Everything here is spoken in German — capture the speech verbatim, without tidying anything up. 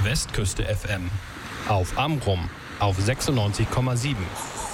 Westküste F M. Auf Amrum auf sechsundneunzig Komma sieben.